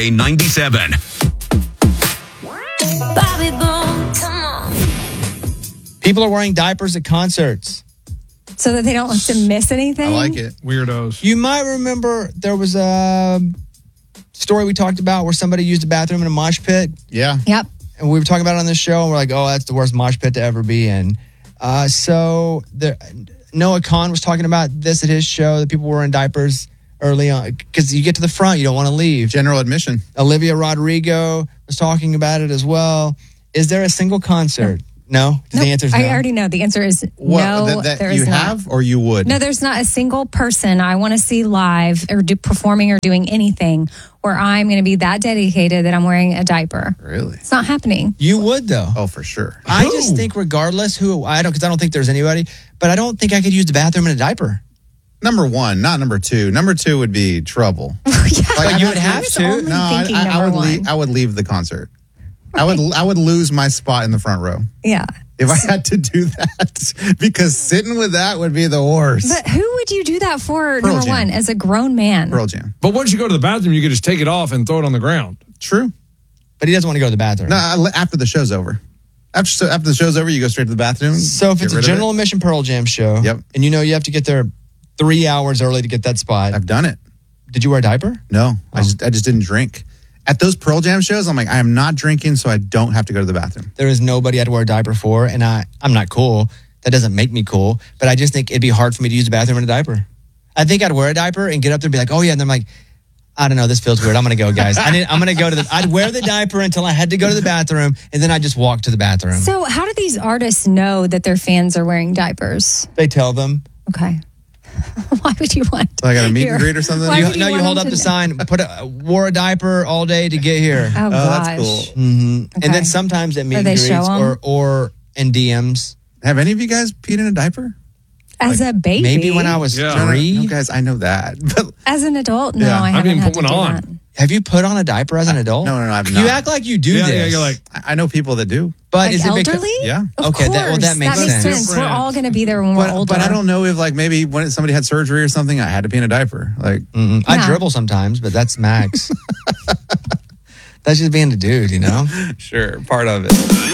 97. Bobby Bones, come on. People are wearing diapers at concerts. So that they don't have to miss anything? I like it. Weirdos. You might remember there was a story we talked about where somebody used a bathroom in a mosh pit. Yeah. Yep. And we were talking about it on this show, and we're like, oh, that's the worst mosh pit to ever be in. Noah Khan was talking about this at his show, that people were in diapers early on. Because you get to the front, you don't want to leave. General admission. Olivia Rodrigo was talking about it as well. Is there a single concert? No? Nope. The answer is no. I already know. The answer is no, that there you is not. have or you would? No, there's not a single person I want to see live or performing or doing anything where I'm going to be that dedicated that I'm wearing a diaper. Really? It's not happening. You would, though. Oh, for sure. I just think regardless because I don't think there's anybody, but I don't think I could use the bathroom in a diaper. Number one, not number two. Number two would be trouble. But you would have I was to. only thinking number one. I would leave the concert. I would lose my spot in the front row Yeah. if I had to do that, because sitting with that would be the worst. But who would you do that for, Pearl number Jam. one, as a grown man? Pearl Jam. But once you go to the bathroom, you can just take it off and throw it on the ground. True. But he doesn't want to go to the bathroom. No, after the show's over. After the show's over, you go straight to the bathroom. So if get it's a rid of general it. admission Pearl Jam show, Yep. and you have to get there 3 hours early to get that spot, I've done it. did you wear a diaper? No, I just didn't drink. At those Pearl Jam shows, I'm like, I am not drinking, so I don't have to go to the bathroom. There is nobody I'd wear a diaper for, and I'm not cool. That doesn't make me cool, but I just think it'd be hard for me to use the bathroom in a diaper. I think I'd wear a diaper and get up there and be like, oh yeah, and then I'm like, I don't know, this feels weird. I'm going to go, guys. I'm going to go I'd wear the diaper until I had to go to the bathroom, and then I'd just walk to the bathroom. So how do these artists know that their fans are wearing diapers? They tell them. Okay. Why would you want So I got a meet and greet or something? Why You would you want hold them up to the know? sign, wore a diaper all day to get here. Oh, gosh. that's cool. Mm-hmm. Okay. And then sometimes at meet Or and they greets show 'em? or in DMs. Have any of you guys peed in a diaper? As a baby? Maybe when I was Yeah. 3. No, guys, I know that. But As an adult? No, Yeah. I I haven't didn't had put to do one on. that. Have you put on a diaper as an adult? No, I've You not. act like you do Yeah, this. yeah, you're like, I know people that do. but Like is it elderly? Yeah. Of Okay, course. that makes sense. We're all going to be there when we're older. But I don't know if maybe when somebody had surgery or something, I had to pee in a diaper. Like, I Yeah. dribble sometimes, but that's max. That's just being a dude, sure, part of it.